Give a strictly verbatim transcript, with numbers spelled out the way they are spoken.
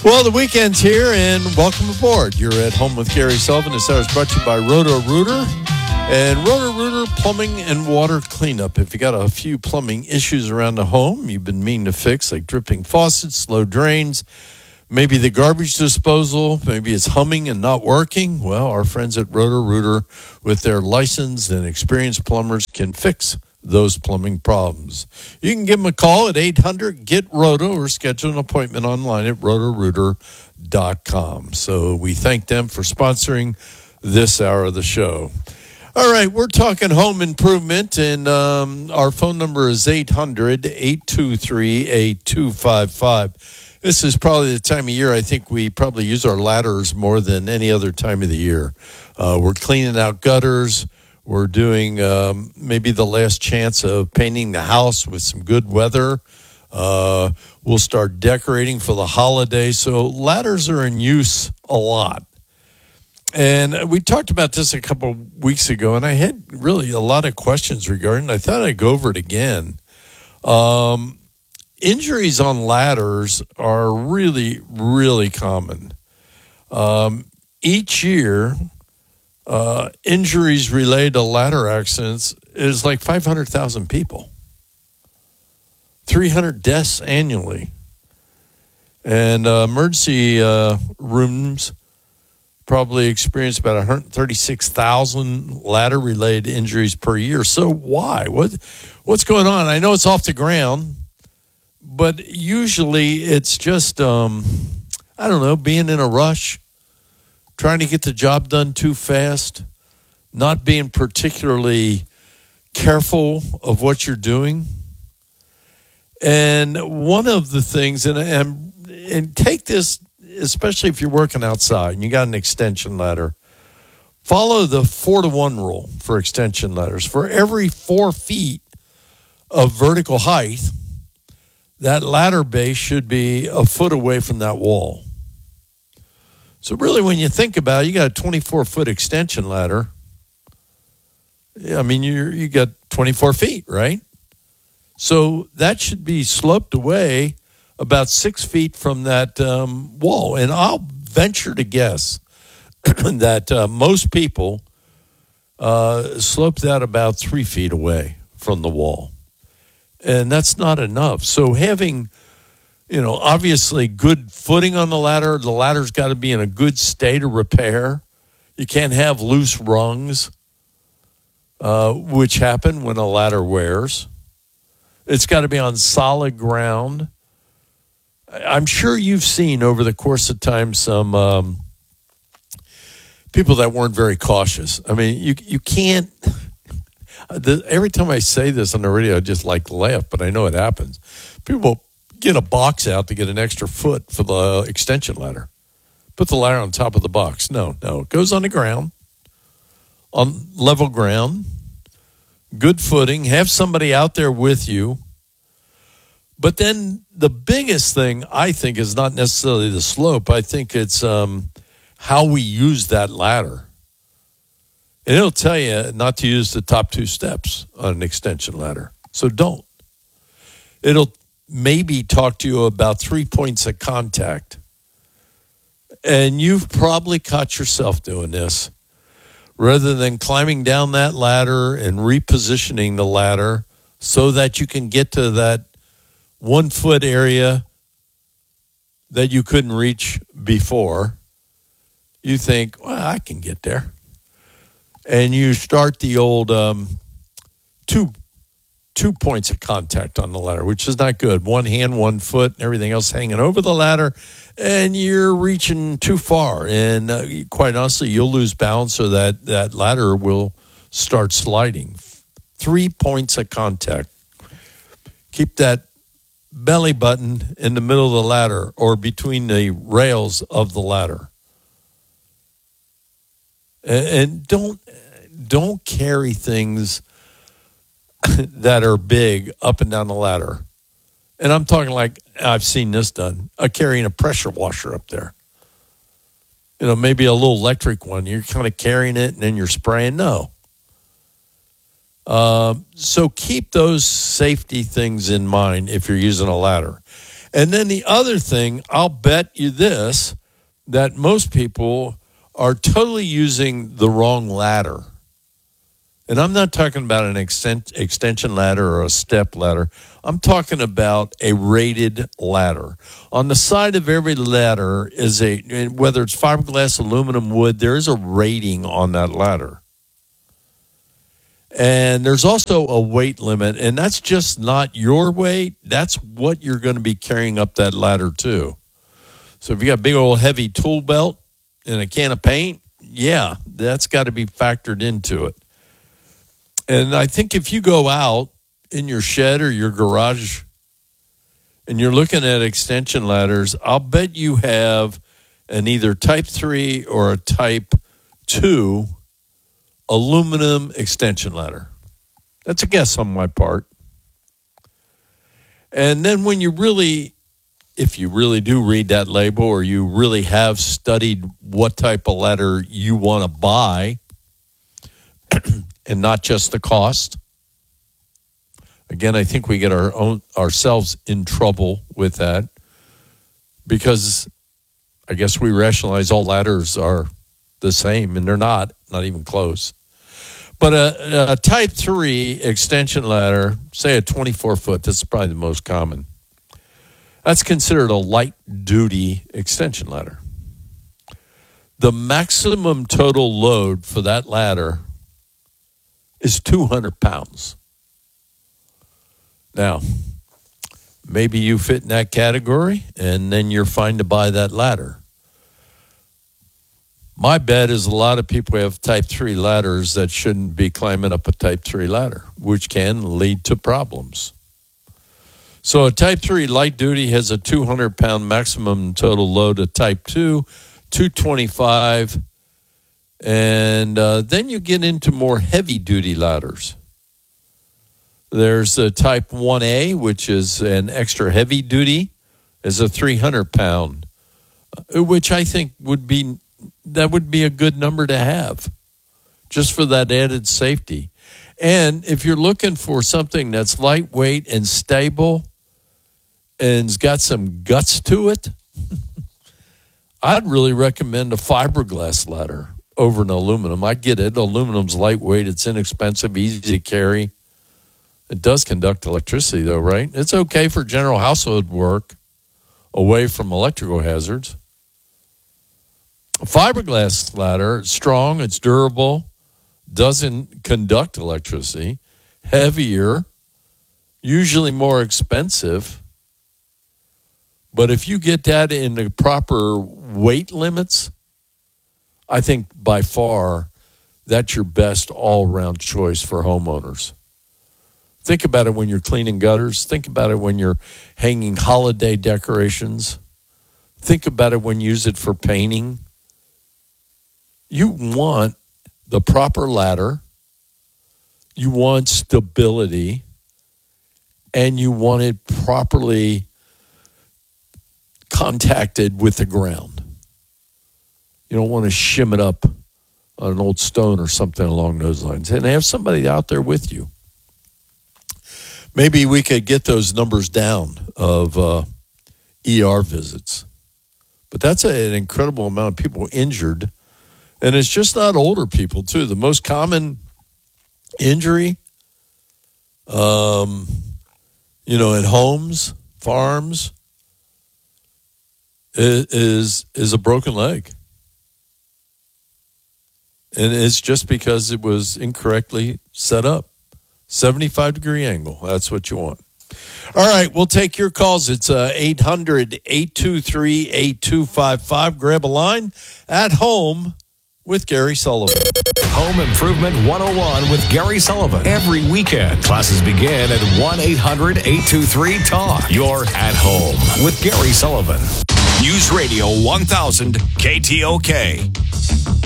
Well, the weekend's here, and welcome aboard. You're at Home with Gary Sullivan. This hour is brought to you by Roto-Rooter and Roto-Rooter Plumbing and Water Cleanup. If you got a few plumbing issues around the home you've been meaning to fix, like dripping faucets, slow drains, maybe the garbage disposal, maybe it's humming and not working, well, our friends at Roto-Rooter, with their licensed and experienced plumbers, can fix those plumbing problems. You can give them a call at eight hundred get roto or schedule an appointment online at roto rooter dot com. So we thank them for sponsoring this hour of the show. All right, we're talking home improvement, and um, our phone number is eight hundred eight two three eight two five five. This is probably the time of year I think we probably use our ladders more than any other time of the year. Uh, we're cleaning out gutters. We're doing um, maybe the last chance of painting the house with some good weather. Uh, we'll start decorating for the holidays. So ladders are in use a lot. And we talked about this a couple of weeks ago, and I had really a lot of questions regarding it. I thought I'd go over it again. Um, injuries on ladders are really, really common. Um, each year... Uh, injuries related to ladder accidents is like five hundred thousand people. three hundred deaths annually. And uh, emergency uh, rooms probably experience about one hundred thirty-six thousand ladder-related injuries per year. So why? What, what's going on? I know it's off the ground, but usually it's just, um, I don't know, being in a rush, trying to get the job done too fast, not being particularly careful of what you're doing. And one of the things, and, and, and take this, especially if you're working outside and you got an extension ladder, follow the four to one rule for extension ladders. For every four feet of vertical height, that ladder base should be a foot away from that wall. So really, when you think about it, you got a twenty-four foot extension ladder. I mean, you you got twenty-four feet, right? So that should be sloped away about six feet from that um, wall. And I'll venture to guess that uh, most people uh, slope that about three feet away from the wall. And that's not enough. So having... You know, obviously good footing on the ladder. The ladder's got to be in a good state of repair. You can't have loose rungs, uh, which happen when a ladder wears. It's got to be on solid ground. I'm sure you've seen over the course of time some um, people that weren't very cautious. I mean, you you can't. The, every time I say this on the radio, I just like laugh, but I know it happens. People get a box out to get an extra foot for the extension ladder. Put the ladder on top of the box. No, no. It goes on the ground, on level ground, good footing. Have somebody out there with you. But then the biggest thing, I think, is not necessarily the slope. I think it's um, how we use that ladder. And it'll tell you not to use the top two steps on an extension ladder. So don't. It'll maybe talk to you about three points of contact. And you've probably caught yourself doing this. Rather than climbing down that ladder and repositioning the ladder so that you can get to that one foot area that you couldn't reach before, you think, well, I can get there. And you start the old um, two two points of contact on the ladder, which is not good. One hand, one foot, and everything else hanging over the ladder, and you're reaching too far. And uh, quite honestly, you'll lose balance, so that, that ladder will start sliding. Three points of contact. Keep that belly button in the middle of the ladder or between the rails of the ladder. And, and don't don't carry things that are big up and down the ladder. And I'm talking like, I've seen this done, uh, carrying a pressure washer up there. You know, maybe a little electric one. You're kind of carrying it and then you're spraying. No. Uh, so keep those safety things in mind if you're using a ladder. And then the other thing, I'll bet you this, that most people are totally using the wrong ladder. And I'm not talking about an extent, extension ladder or a step ladder. I'm talking about a rated ladder. On the side of every ladder is a, whether it's fiberglass, aluminum, wood, there is a rating on that ladder. And there's also a weight limit, and that's just not your weight. That's what you're going to be carrying up that ladder to. So if you got a big old heavy tool belt and a can of paint, yeah, that's got to be factored into it. And I think if you go out in your shed or your garage and you're looking at extension ladders, I'll bet you have an either type three or a type two aluminum extension ladder. That's a guess on my part. And then when you really, if you really do read that label or you really have studied what type of ladder you want to buy and not just the cost, again, I think we get our own ourselves in trouble with that because I guess we rationalize all ladders are the same, and they're not, not even close. But a, a type three extension ladder, say a twenty-four foot, that's probably the most common. That's considered a light duty extension ladder. The maximum total load for that ladder is two hundred pounds. Now, maybe you fit in that category, and then you're fine to buy that ladder. My bet is a lot of people have type three ladders that shouldn't be climbing up a type three ladder, which can lead to problems. So a type three light duty has a two hundred pound maximum total load. A type two, two twenty-five. And uh, then you get into more heavy duty ladders. There's a type one A, which is an extra heavy duty, is a three hundred pound, which I think would be, that would be a good number to have just for that added safety. And if you're looking for something that's lightweight and stable and's got some guts to it, I'd really recommend a fiberglass ladder over an aluminum. I get it. Aluminum's lightweight. It's inexpensive, easy to carry. It does conduct electricity, though, right? It's okay for general household work away from electrical hazards. A fiberglass ladder, it's strong, it's durable, doesn't conduct electricity, heavier, usually more expensive. But if you get that in the proper weight limits, I think by far that's your best all-around choice for homeowners. Think about it when you're cleaning gutters. Think about it when you're hanging holiday decorations. Think about it when you use it for painting. You want the proper ladder, you want stability, and you want it properly contacted with the ground. You don't want to shim it up on an old stone or something along those lines. And have somebody out there with you. Maybe we could get those numbers down of uh, E R visits. But that's a, an incredible amount of people injured. And it's just not older people, too. The most common injury, um, you know, in homes, farms, is, is is a broken leg. And it's just because it was incorrectly set up. seventy-five degree angle. That's what you want. All right, we'll take your calls. It's uh, eight hundred, eight two three, eight two five five. Grab a line. At Home with Gary Sullivan. Home Improvement one oh one with Gary Sullivan. Every weekend, classes begin at one eight hundred, eight two three, talk. You're at Home with Gary Sullivan. News Radio one thousand K T O K.